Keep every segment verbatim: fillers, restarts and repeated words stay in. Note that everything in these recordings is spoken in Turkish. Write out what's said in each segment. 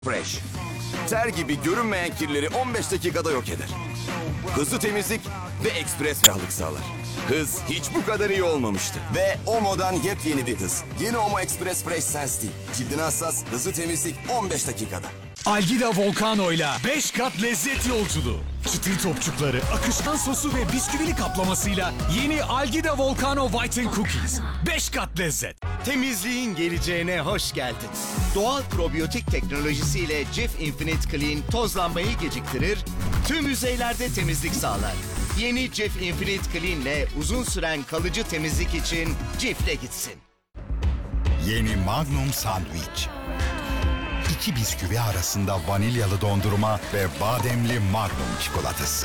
Fresh. Ter gibi görünmeyen kirleri on beş dakikada yok eder. Hızlı temizlik ve ekspres ferahlık sağlar. Hız hiç bu kadar iyi olmamıştı. Ve Omo'dan yepyeni bir hız. Yeni Omo Express Fresh Sensitive. Cildine hassas, hızlı temizlik on beş dakikada. Algida Volcano'yla beş kat lezzet yolculuğu. Çıtır topçukları, akışkan sosu ve bisküvili kaplamasıyla yeni Algida Volcano Whiten Cookies. beş kat lezzet. Temizliğin geleceğine hoş geldin. Doğal probiyotik teknolojisiyle Cif Infinite Clean tozlanmayı geciktirir, tüm yüzeylerde temizlik sağlar. Yeni Cif Infinite Clean ile uzun süren kalıcı temizlik için Cif'le gitsin. Yeni Magnum Sandwich. İki bisküvi arasında vanilyalı dondurma ve bademli Magnum çikolatası.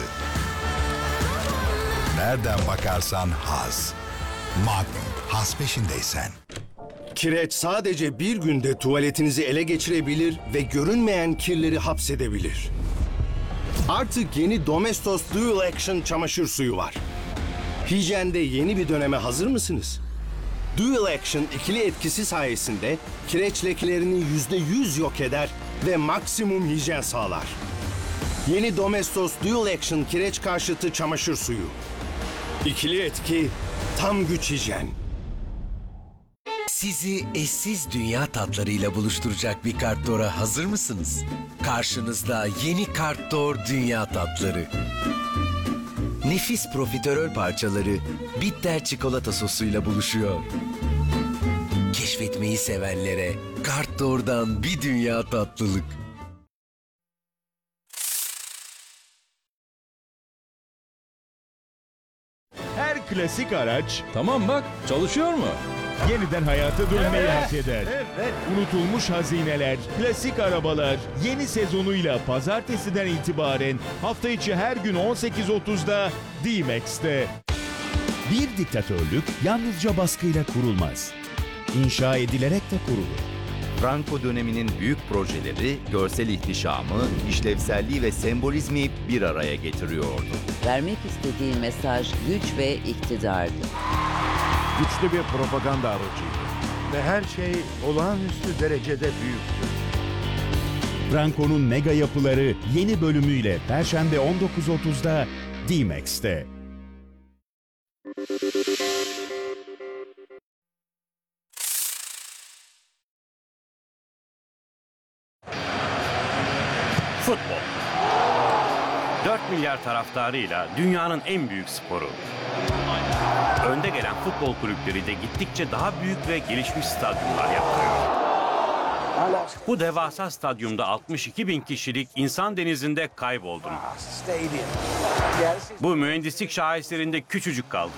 Nereden bakarsan haz. Magnum, haz peşindeysen. Kireç sadece bir günde tuvaletinizi ele geçirebilir ve görünmeyen kirleri hapsedebilir. Artık yeni Domestos Dual Action çamaşır suyu var. Hijyende yeni bir döneme hazır mısınız? Dual Action ikili etkisi sayesinde kireç lekelerini yüzde yüz yok eder ve maksimum hijyen sağlar. Yeni Domestos Dual Action kireç karşıtı çamaşır suyu. İkili etki, tam güç hijyen. Sizi eşsiz dünya tatlarıyla buluşturacak bir Kartdor'a hazır mısınız? Karşınızda yeni Kartdor Dünya Tatları. Nefis profiterol parçaları bitter çikolata sosuyla buluşuyor. Keşfetmeyi sevenlere Kartdor'dan bir dünya tatlılık. Her klasik araç Tamam bak, çalışıyor mu? yeniden hayata dönmeyi hak eder. Unutulmuş hazineler, klasik arabalar yeni sezonuyla pazartesiden itibaren hafta içi her gün on sekiz otuzda D-Max'te. Bir diktatörlük yalnızca baskıyla kurulmaz. İnşa edilerek de kurulur. Franco döneminin büyük projeleri, görsel ihtişamı, işlevselliği ve sembolizmi bir araya getiriyordu. Vermek istediği mesaj güç ve iktidardı. Güçlü bir propaganda aracıydı ve her şey olağanüstü derecede büyüktü. Franco'nun mega yapıları yeni bölümüyle Perşembe on dokuz otuzda D-Max'te. Futbol. dört milyar taraftarıyla dünyanın en büyük sporu. Önde gelen futbol kulüpleri de gittikçe daha büyük ve gelişmiş stadyumlar yaptırıyor. Bu devasa stadyumda altmış iki bin kişilik insan denizinde kayboldum. Bu mühendislik şaheserinde küçücük kaldım.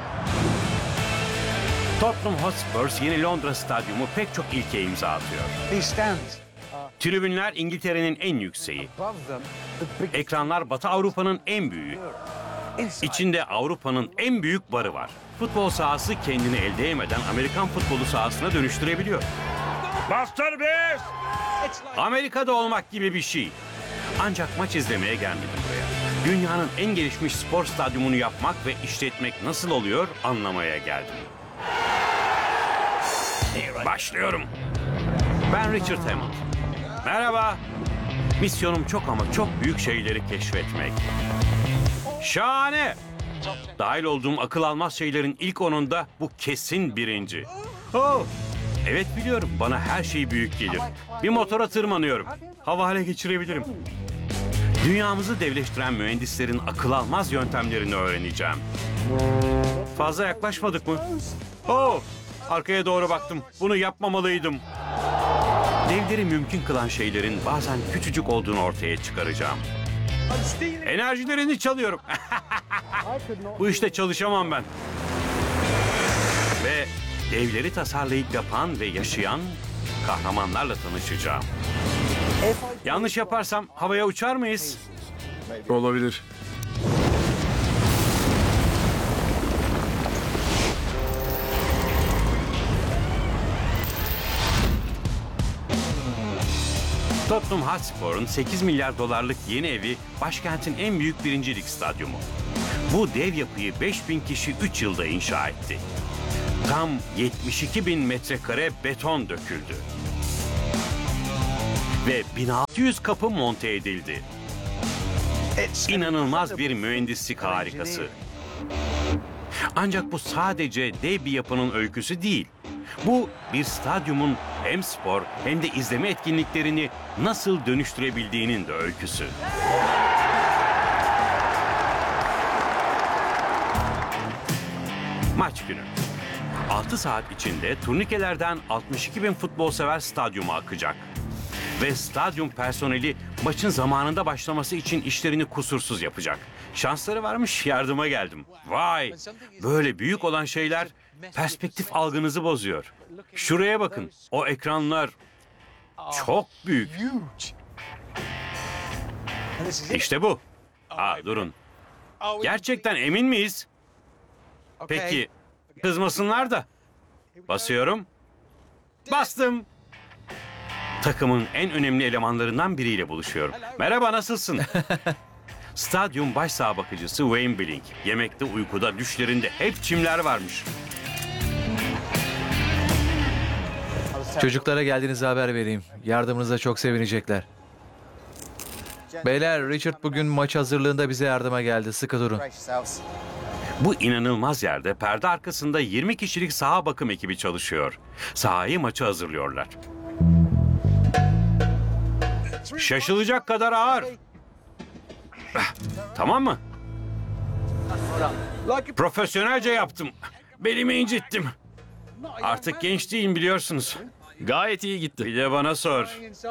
Tottenham Hotspur yeni Londra stadyumu pek çok ilke imza atıyor. Tribünler İngiltere'nin en yükseği. Ekranlar Batı Avrupa'nın en büyüğü. İçinde Avrupa'nın en büyük barı var. Futbol sahası kendini el değmeden Amerikan futbolu sahasına dönüştürebiliyor. Bastır biz! Amerika'da olmak gibi bir şey. Ancak maç izlemeye gelmedim buraya. Dünyanın en gelişmiş spor stadyumunu yapmak ve işletmek nasıl oluyor anlamaya geldim. Başlıyorum. Ben Richard Hammond. Merhaba. Misyonum çok ama çok büyük şeyleri keşfetmek. Şahane. Dahil olduğum akıl almaz şeylerin ilk onunda bu kesin birinci. Oh. Evet biliyorum, bana her şey büyük gelir. Bir motora tırmanıyorum. Havale geçirebilirim. Dünyamızı devleştiren mühendislerin akıl almaz yöntemlerini öğreneceğim. Fazla yaklaşmadık mı? Oh. Arkaya doğru baktım. Bunu yapmamalıydım. Devleri mümkün kılan şeylerin bazen küçücük olduğunu ortaya çıkaracağım. Enerjilerini çalıyorum. Bu işte çalışamam ben. Ve devleri tasarlayıp yapan ve yaşayan kahramanlarla tanışacağım. Yanlış yaparsam havaya uçar mıyız? Olabilir. Tottenham Hotspur'un sekiz milyar dolarlık yeni evi başkentin en büyük birincilik stadyumu. Bu dev yapıyı beş bin kişi üç yılda inşa etti. Tam yetmiş iki bin metrekare beton döküldü. ve bin altı yüz kapı monte edildi. İnanılmaz bir mühendislik harikası. Ancak bu sadece dev bir yapının öyküsü değil. Bu bir stadyumun hem spor hem de izleme etkinliklerini nasıl dönüştürebildiğinin de öyküsü. Maç günü. altı saat içinde turnikelerden altmış iki bin futbol sever stadyuma akacak. Ve stadyum personeli maçın zamanında başlaması için işlerini kusursuz yapacak. Şansları varmış, yardıma geldim. Vay! Böyle büyük olan şeyler perspektif algınızı bozuyor. Şuraya bakın, o ekranlar çok büyük. İşte bu. Aa, durun. Gerçekten emin miyiz? Peki, kızmasınlar da. Basıyorum. Bastım. Takımın en önemli elemanlarından biriyle buluşuyorum. Merhaba, nasılsın? Stadyum baş saha bakıcısı Wayne Blink. Yemekte, uykuda, düşlerinde hep çimler varmış. Çocuklara geldiğinizi haber vereyim. Yardımınıza çok sevinecekler. Beyler, Richard bugün maç hazırlığında bize yardıma geldi. Sıkı durun. Bu inanılmaz yerde perde arkasında yirmi kişilik saha bakım ekibi çalışıyor. Sahayı maça hazırlıyorlar. Şaşılacak kadar ağır. Tamam mı? Profesyonelce yaptım. Belimi incittim. Artık genç değilim, biliyorsunuz. Gayet iyi gitti. Bir de bana sor.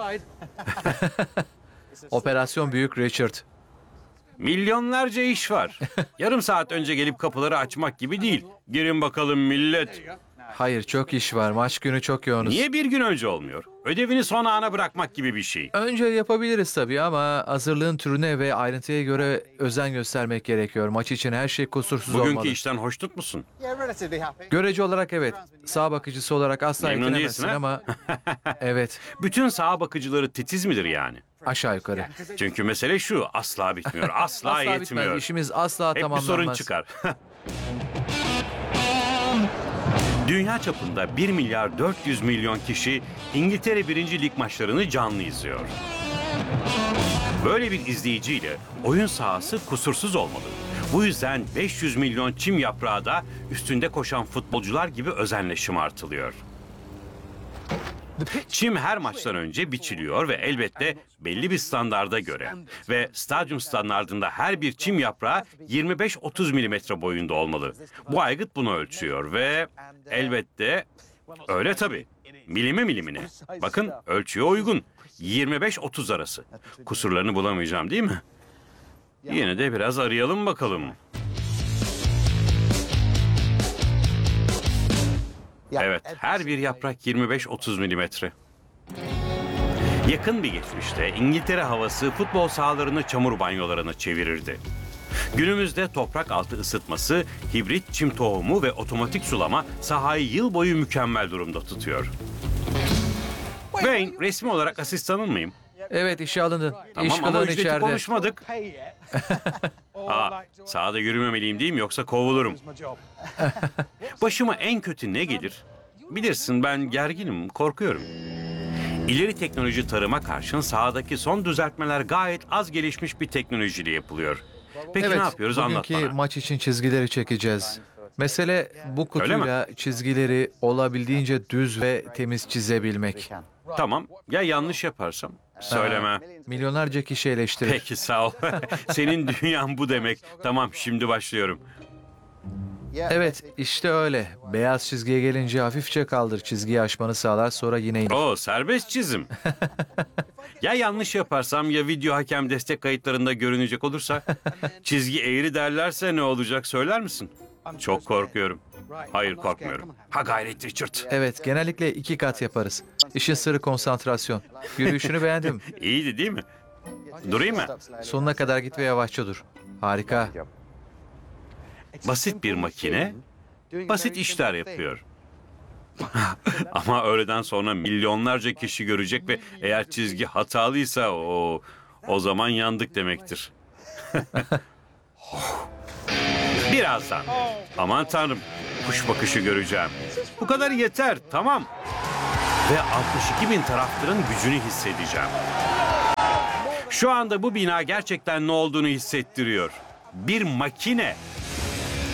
Operasyon büyük Richard. Milyonlarca iş var. Yarım saat önce gelip kapıları açmak gibi değil. Girin bakalım millet. Hayır, çok iş var. Maç günü çok yoğunuz. Niye bir gün önce olmuyor? Ödevini son ana bırakmak gibi bir şey. Önce yapabiliriz tabii ama hazırlığın türüne ve ayrıntıya göre özen göstermek gerekiyor. Maç için her şey kusursuz Bugünkü olmalı. işten hoşnut musun? Görece olarak evet. Sağ bakıcısı olarak asla Memnun yetenemezsin değilsin, ama evet, Bütün saha bakıcıları titiz midir yani? aşağı yukarı. Çünkü mesele şu, asla bitmiyor, asla, Asla yetmiyor. bitmez. İşimiz asla Hep bir tamamlanmaz. sorun çıkar. Dünya çapında bir milyar dört yüz milyon kişi İngiltere birinci Lig maçlarını canlı izliyor. Böyle bir izleyiciyle oyun sahası kusursuz olmalı. Bu yüzden beş yüz milyon çim yaprağı da üstünde koşan futbolcular gibi özenle şımartılıyor. Çim her maçtan önce biçiliyor ve elbette belli bir standarda göre. Ve stadyum standardında her bir çim yaprağı yirmi beş otuz milimetre boyunda olmalı. Bu aygıt bunu ölçüyor ve elbette öyle tabii. Milime milimine. Bakın, ölçüye uygun. yirmi beş otuz arası. Kusurlarını bulamayacağım değil mi? Yine de biraz arayalım bakalım. Evet, her bir yaprak yirmi beş otuz milimetre. Yakın bir geçmişte İngiltere havası futbol sahalarını çamur banyolarına çevirirdi. Günümüzde toprak altı ısıtması, hibrit çim tohumu ve otomatik sulama sahayı yıl boyu mükemmel durumda tutuyor. Wayne, resmi olarak asistanın mıyım? Evet, işe alındın. Tamam İş ama kalan ücreti içeride. konuşmadık. Aa, sahada yürümemeliğim değil mi, yoksa kovulurum. Başıma en kötü ne gelir? Bilirsin, ben gerginim, korkuyorum. İleri teknoloji tarıma karşın sahadaki son düzeltmeler gayet az gelişmiş bir teknolojiyle yapılıyor. Peki Evet, ne yapıyoruz, anlat bugünkü bana. maç için çizgileri çekeceğiz. Mesele bu kutuyla çizgileri olabildiğince düz ve temiz çizebilmek. Tamam, ya yanlış yaparsam? Söyleme. Milyonlarca kişi eleştirir. Peki, sağ ol. Senin dünyan bu demek. Tamam, şimdi başlıyorum. Evet, işte öyle. Beyaz çizgiye gelince hafifçe kaldır. Çizgiyi aşmanı sağlar, sonra yine indir. Oo, serbest çizim. Ya yanlış yaparsam, ya video hakem destek kayıtlarında görünecek olursa, çizgi eğri derlerse ne olacak, söyler misin? Çok korkuyorum. Hayır, korkmuyorum. Ha gayret Richard. Evet, genellikle iki kat yaparız. İşin sırrı konsantrasyon. Yürüyüşünü beğendim. İyiydi değil mi? Durayım mı? Sonuna kadar git ve yavaşça dur. Harika. Basit bir makine, basit işler yapıyor. Ama öğleden sonra milyonlarca kişi görecek ve eğer çizgi hatalıysa o o zaman yandık demektir. Birazdan. Aman tanrım, kuş bakışı göreceğim. Bu kadar yeter, tamam. ve altmış iki bin taraftarın gücünü hissedeceğim. Şu anda bu bina gerçekten ne olduğunu hissettiriyor. Bir makine.